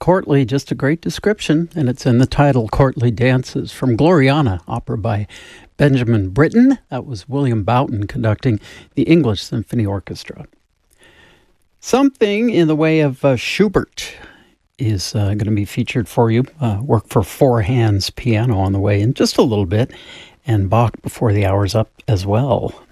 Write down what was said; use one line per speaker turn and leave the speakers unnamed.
courtly, just a great description, and it's in the title, Courtly Dances, from Gloriana, opera by Benjamin Britten. That was William Boughton conducting the English Symphony Orchestra. Something in the way of Schubert is going to be featured for you. Work for four hands piano on the way in just a little bit, and Bach before the hour's up as well.